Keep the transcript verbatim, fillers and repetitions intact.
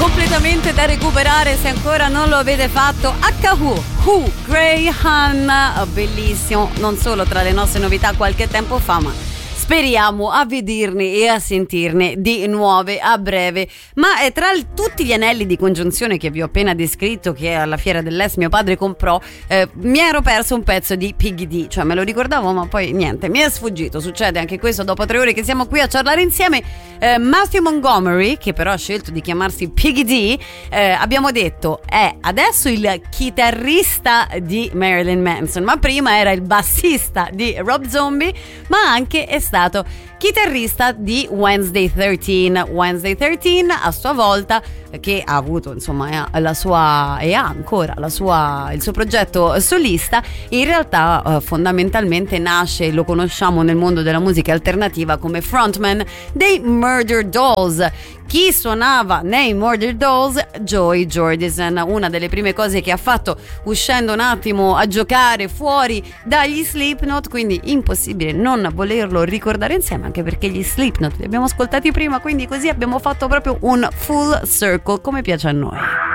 completamente da recuperare se ancora non lo avete fatto. H U Who Greyhan, bellissimo, non solo tra le nostre novità qualche tempo fa, ma speriamo a vederne e a sentirne di nuove a breve. Ma è tra il, tutti gli anelli di congiunzione che vi ho appena descritto, che alla Fiera dell'Est mio padre comprò, eh, mi ero perso un pezzo di Piggy D, cioè me lo ricordavo ma poi niente, mi è sfuggito. Succede anche questo dopo tre ore che siamo qui a parlare insieme. eh, Matthew Montgomery, che però ha scelto di chiamarsi Piggy D, eh, abbiamo detto è adesso il chitarrista di Marilyn Manson, ma prima era il bassista di Rob Zombie, ma anche è stato chitarrista di Wednesday tredici. Wednesday tredici a sua volta, che ha avuto insomma la sua e ha ancora la sua, il suo progetto solista, in realtà eh, fondamentalmente nasce, lo conosciamo nel mondo della musica alternativa come frontman dei Murder Dolls. Chi suonava nei Murder Dolls? Joey Jordison. Una delle prime cose che ha fatto uscendo un attimo a giocare fuori dagli Slipknot, quindi impossibile non volerlo ricordare insieme, anche perché gli Slipknot li abbiamo ascoltati prima, quindi così abbiamo fatto proprio un full circle come piace a noi.